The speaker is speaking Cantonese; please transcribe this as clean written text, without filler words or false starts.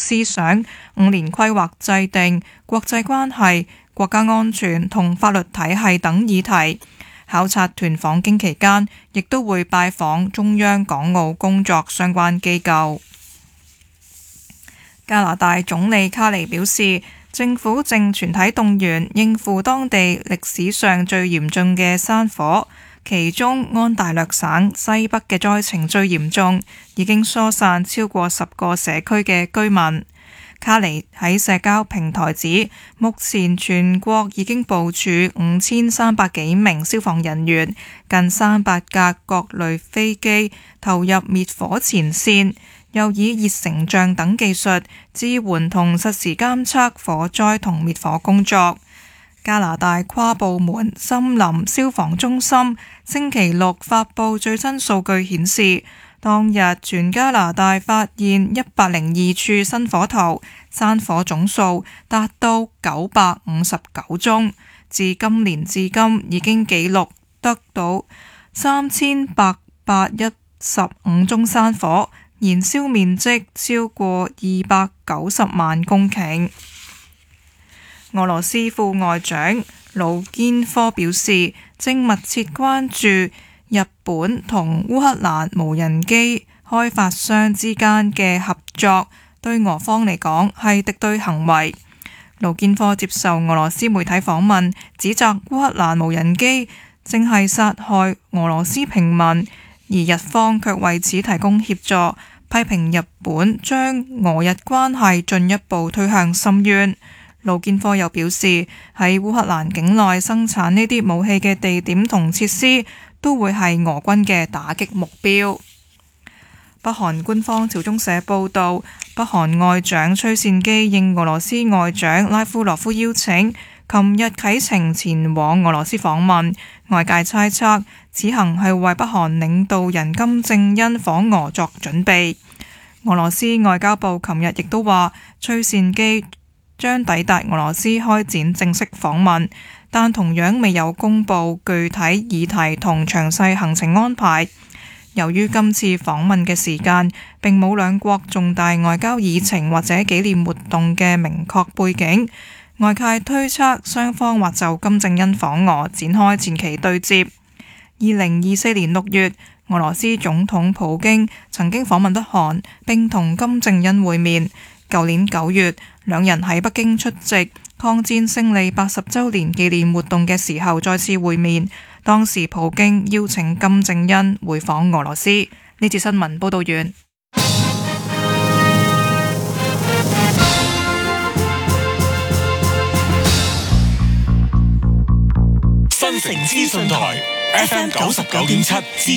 思想、5年規劃制定、國際關係、國家安全同法律體系等議題。考察團訪京期間，亦都會拜訪中央港澳工作相關機構。加拿大總理卡尼表示，政府正全體動員應付當地歷史上最嚴重嘅山火，其中安大略省西北嘅災情最嚴重，已經疏散超過10個社區嘅居民。卡尼喺社交平台指，目前全國已經部署5300幾名消防人員，近300架各類飛機投入滅火前線，又以熱成像等技術支援同實時監測火災同滅火工作。加拿大跨部門森林消防中心星期六發布最新數據顯示，當日全加拿大發現102處新火頭，山火總數達到959宗。自今年至今已經記錄得到3815宗山火，燃燒面積超過290萬公頃。俄羅斯副外長魯堅科表示，正密切關注日本同烏克蘭無人機開發商之間嘅合作，對俄方嚟講係敵對行為。魯堅科接受俄羅斯媒體訪問，指責烏克蘭無人機正係殺害俄羅斯平民，而日方卻為此提供協助，批評日本將俄日關係進一步推向深淵。魯堅科又表示，喺烏克蘭境內生產呢啲武器嘅地點同設施都會係俄軍嘅打擊目標。北韓官方朝中社報道，北韓外長崔善基應俄羅斯外長拉夫羅夫邀請，琴日啟程前往俄羅斯訪問。外界猜測此行係為北韓領導人金正恩訪俄作準備。俄羅斯外交部琴日亦都話，崔善基將抵達俄羅斯開展正式訪問，但同樣未有公布具體議題同詳細行程安排。由於今次訪問嘅時間並冇兩國重大外交議程或者紀念活動嘅明確背景，外界推測雙方或就金正恩訪俄展開前期對接。2024年6月，俄羅斯總統普京曾經訪問北韓並同金正恩會面。舊年9月，兩人喺北京出席抗戰勝利80週年紀念活動嘅時候再次會面，當時普京邀請金正恩回訪俄羅斯。呢節新聞報道完。 新城資訊台 FM 99.7。